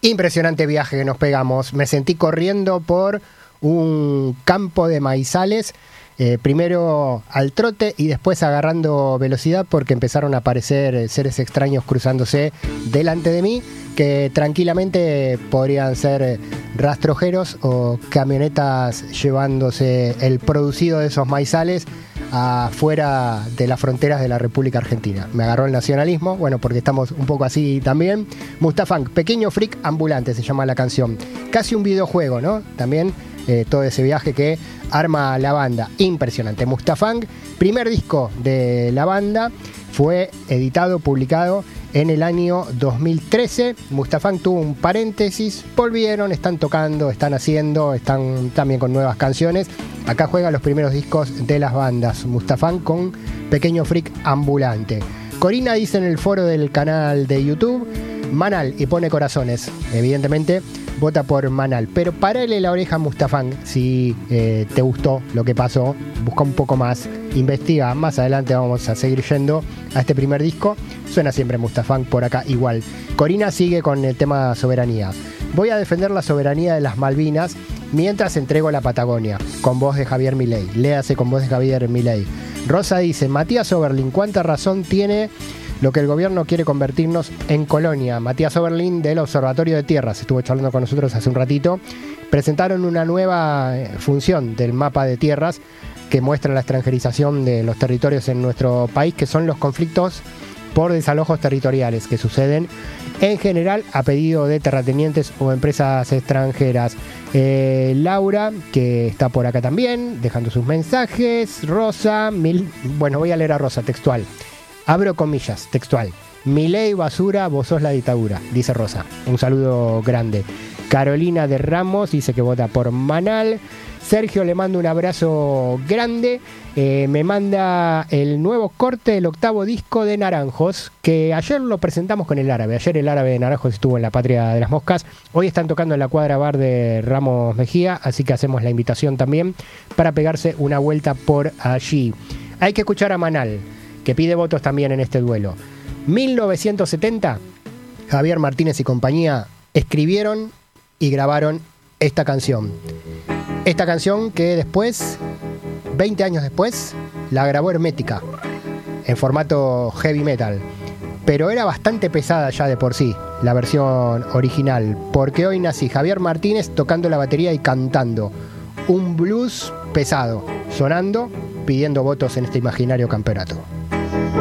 Impresionante viaje que nos pegamos. Me sentí corriendo por un campo de maizales, primero al trote y después agarrando velocidad porque empezaron a aparecer seres extraños cruzándose delante de mí, que tranquilamente podrían ser rastrojeros o camionetas llevándose el producido de esos maizales afuera de las fronteras de la República Argentina. Me agarró el nacionalismo, bueno, porque estamos un poco así también. Mustafán, pequeño freak ambulante se llama la canción. Casi un videojuego, ¿no? También todo ese viaje que arma la banda. Impresionante. Mustafán, primer disco de la banda, fue editado, publicado en el año 2013. Mustafán tuvo un paréntesis, volvieron, están tocando, están haciendo, están también con nuevas canciones. Acá juegan los primeros discos de las bandas. Mustafán con Pequeño Freak Ambulante. Corina dice en el foro del canal de YouTube, Manal, y pone corazones. Evidentemente vota por Manal, pero parale la oreja a Mustafán si te gustó lo que pasó, busca un poco más, investiga. Más adelante vamos a seguir yendo a este primer disco. Suena siempre Mustafán por acá igual. Corina sigue con el tema soberanía. Voy a defender la soberanía de las Malvinas mientras entrego la Patagonia, con voz de Javier Milei. Léase con voz de Javier Milei. Rosa dice, Matías Oberlin, ¿cuánta razón tiene lo que el gobierno quiere convertirnos en colonia? Matías Oberlin del Observatorio de Tierras estuvo charlando con nosotros hace un ratito. Presentaron una nueva función del mapa de tierras que muestra la extranjerización de los territorios en nuestro país, que son los conflictos por desalojos territoriales que suceden en general a pedido de terratenientes o empresas extranjeras. Laura, que está por acá también, dejando sus mensajes. Rosa, bueno, voy a leer a Rosa, textual. Abro comillas, textual. Milei basura, vos sos la dictadura, dice Rosa. Un saludo grande. Carolina de Ramos dice que vota por Manal. Sergio le manda un abrazo grande. Me manda el nuevo corte del 8º disco de Naranjos, que ayer lo presentamos con el árabe. Ayer el árabe de Naranjos estuvo en la Patria de las Moscas. Hoy están tocando en la Cuadra Bar de Ramos Mejía, así que hacemos la invitación también para pegarse una vuelta por allí. Hay que escuchar a Manal, que pide votos también en este duelo. 1970, Javier Martínez y compañía escribieron y grabaron esta canción. Esta canción que después, 20 años después, la grabó Hermética en formato heavy metal. Pero era bastante pesada ya de por sí la versión original, porque hoy nací Javier Martínez tocando la batería y cantando un blues pesado, sonando, pidiendo votos en este imaginario campeonato.